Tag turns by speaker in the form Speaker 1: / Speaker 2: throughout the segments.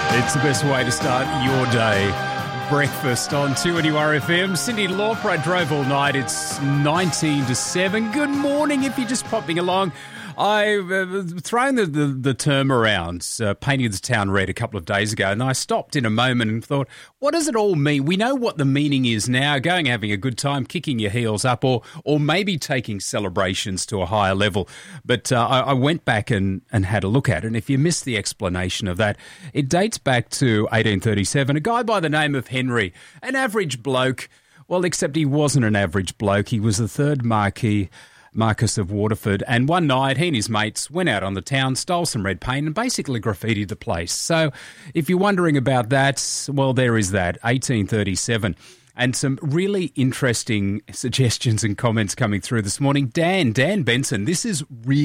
Speaker 1: It's the best way to start your day. Breakfast on 2NURFM. Cindy Lauper, I drove all night. It's 19 to 7. Good morning if you're just popping along. I've thrown the term around, painting the town red a couple of days ago, and I stopped in a moment and thought, what does it all mean? We know what the meaning is now, going having a good time, kicking your heels up, or maybe taking celebrations to a higher level. But I went back and had a look at it, and if you missed the explanation of that, it dates back to 1837. A guy by the name of Henry, an average bloke, well, except he wasn't an average bloke. He was the third Marquess of Waterford, and one night he and his mates went out on the town, stole some red paint and basically graffitied the place. So if you're wondering about that, well, there is that, 1837. And some really interesting suggestions and comments coming through this morning. Dan Benson, this is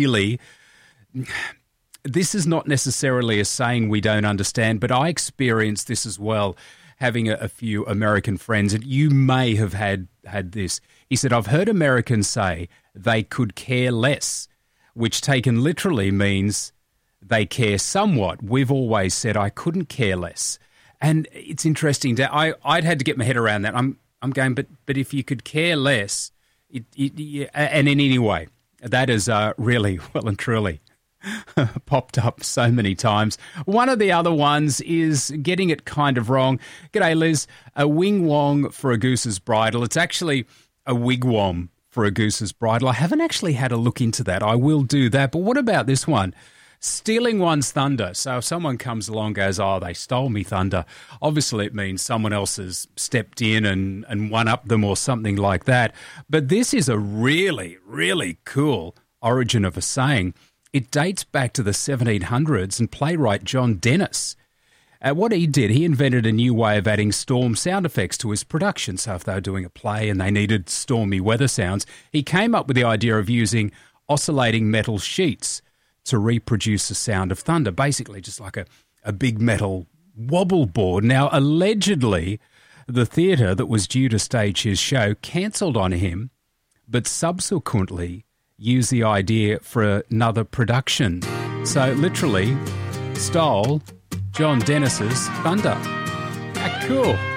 Speaker 1: not necessarily a saying we don't understand, but I experienced this as well, having a few American friends, and you may have had this. He said, I've heard Americans say they could care less, which taken literally means they care somewhat. We've always said I couldn't care less. And it's interesting. I'd had to get my head around that. I'm going, but if you could care less, and in any way, that is really well and truly popped up so many times. One of the other ones is getting it kind of wrong. G'day, Liz. A wing-wong for a goose's bridle. It's actually a wigwam for a goose's bridle. I haven't actually had a look into that. I will do that. But what about this one? Stealing one's thunder. So if someone comes along and goes, oh, they stole me thunder, obviously it means someone else has stepped in and one-upped them or something like that. But this is a really, really cool origin of a saying. It dates back to the 1700s, and playwright John Dennis, what he did, he invented a new way of adding storm sound effects to his production. So if they were doing a play and they needed stormy weather sounds, he came up with the idea of using oscillating metal sheets to reproduce the sound of thunder, basically just like a big metal wobble board. Now, allegedly, the theatre that was due to stage his show cancelled on him, but subsequently use the idea for another production. So literally stole John Dennis's thunder. How cool.